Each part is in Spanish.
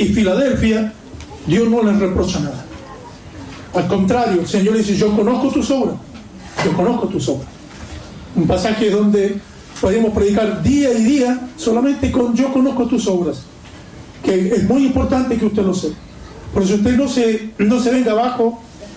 y Filadelfia, Dios no les reprocha nada. Al contrario, el Señor dice: yo conozco tus obras. Yo conozco tus obras. Un pasaje donde podemos predicar día y día solamente con yo conozco tus obras, que es muy importante que usted lo sepa. Por eso usted no se venga abajo,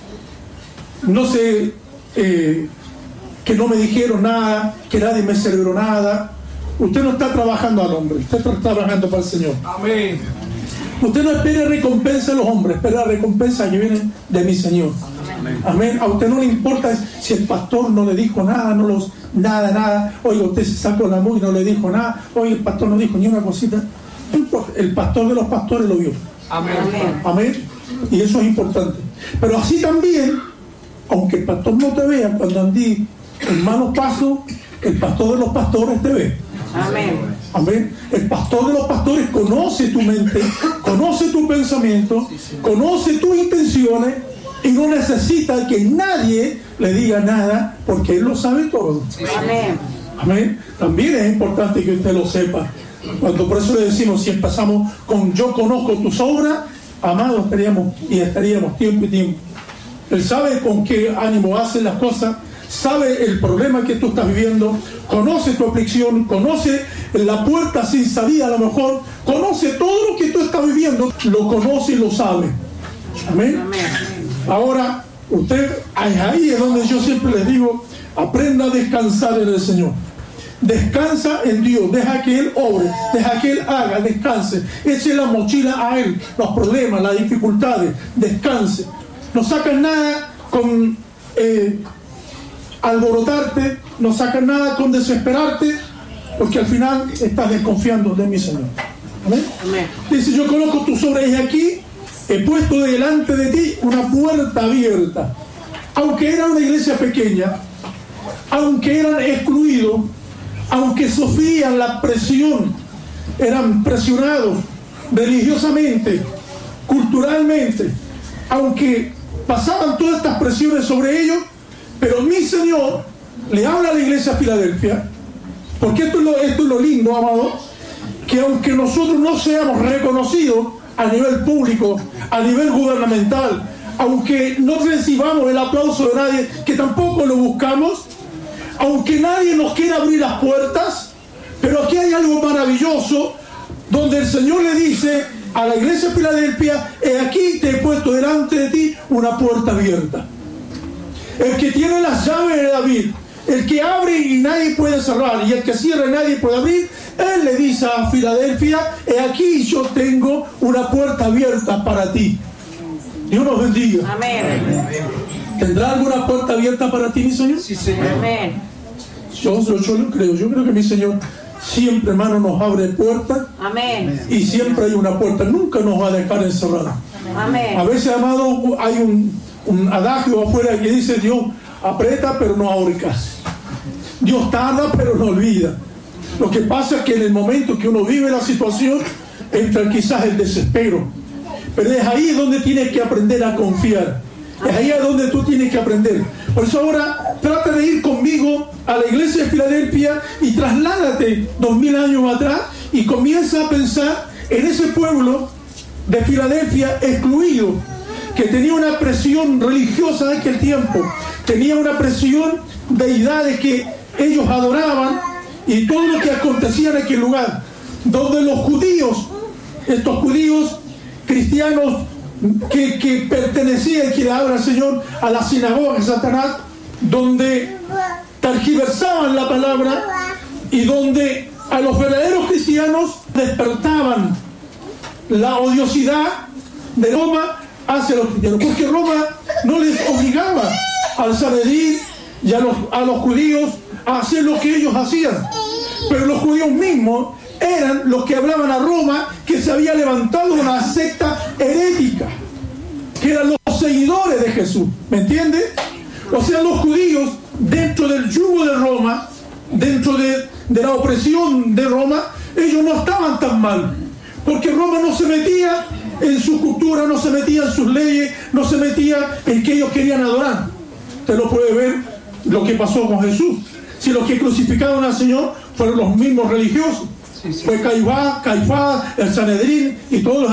que no me dijeron nada, que nadie me celebró nada. Usted no está trabajando al hombre, usted está trabajando para el Señor. Amén. Usted no espere recompensa de los hombres, espera la recompensa que viene de mi Señor. Amén. Amén. A usted no le importa si el pastor no le dijo nada, nada. Oiga, usted se sacó la mugre y no le dijo nada. Oiga, el pastor no dijo ni una cosita. El pastor de los pastores lo vio. Amén. Amén. Y eso es importante. Pero así también, aunque el pastor no te vea, cuando andí en malos pasos, el pastor de los pastores te ve. Amén. Amén. El pastor de los pastores conoce tu mente, conoce tu pensamiento, conoce tus intenciones y no necesita que nadie le diga nada porque él lo sabe todo. Amén. Amén. También es importante que usted lo sepa. Cuando por eso le decimos, si empezamos con yo conozco tus obras, amados, estaríamos tiempo y tiempo. Él sabe con qué ánimo hace las cosas, sabe el problema que tú estás viviendo, conoce tu aflicción, conoce la puerta sin salida a lo mejor, conoce todo lo que tú estás viviendo, lo conoce y lo sabe. Amén. Ahora, usted, ahí es donde yo siempre les digo, aprenda a descansar en el Señor. Descansa en Dios, deja que Él obre, deja que Él haga, descanse, eche la mochila a Él, los problemas, las dificultades, descanse. No sacas nada con alborotarte, no sacas nada con desesperarte, porque al final estás desconfiando de mi Señor. ¿Amén? Amén. Dice: yo conozco tus obras y aquí he puesto delante de ti una puerta abierta. Aunque era una iglesia pequeña, aunque eran excluidos, aunque sufrían la presión, eran presionados religiosamente, culturalmente, aunque pasaban todas estas presiones sobre ellos, pero mi Señor le habla a la iglesia de Filadelfia, porque esto es lo lindo, amado, que aunque nosotros no seamos reconocidos a nivel público, a nivel gubernamental, aunque no recibamos el aplauso de nadie, que tampoco lo buscamos, aunque nadie nos quiera abrir las puertas, pero aquí hay algo maravilloso, donde el Señor le dice a la iglesia de Filadelfia: he aquí te he puesto delante de ti una puerta abierta. El que tiene las llaves de David, el que abre y nadie puede cerrar, y el que cierra y nadie puede abrir, él le dice a Filadelfia: he aquí yo tengo una puerta abierta para ti. Dios nos bendiga. Amén. ¿Tendrá alguna puerta abierta para ti, mi Señor? Sí, Señor. Amén. Yo lo creo. Yo creo que mi Señor siempre, hermano, nos abre puertas. Amén. Y siempre hay una puerta. Nunca nos va a dejar encerrados. Amén. A veces, amado, hay un adagio afuera que dice: Dios aprieta pero no ahorcas. Dios tarda pero no olvida. Lo que pasa es que en el momento que uno vive la situación, entra quizás el desespero. Pero es ahí donde tienes que aprender a confiar. Es ahí donde tú tienes que aprender. Por eso ahora trata de ir conmigo a la iglesia de Filadelfia y trasládate 2000 años atrás y comienza a pensar en ese pueblo de Filadelfia excluido, que tenía una presión religiosa de aquel tiempo, tenía una presión de deidades que ellos adoraban y todo lo que acontecía en aquel lugar, donde los judíos, estos judíos cristianos que pertenecían, que le habla el Señor, a la sinagoga de Satanás, donde tergiversaban la palabra y donde a los verdaderos cristianos despertaban la odiosidad de Roma hacia los cristianos, porque Roma no les obligaba al Sanedrín y a los judíos a hacer lo que ellos hacían, pero los judíos mismos eran los que hablaban a Roma que se había levantado una secta herética, que eran los seguidores de Jesús, ¿me entiende? O sea, los judíos dentro del yugo de Roma, dentro de la opresión de Roma, ellos no estaban tan mal, porque Roma no se metía en su cultura, no se metía en sus leyes, no se metía en que ellos querían adorar. Usted lo puede ver lo que pasó con Jesús. Si los que crucificaron al Señor fueron los mismos religiosos, fue Caifás, el Sanedrín y todos los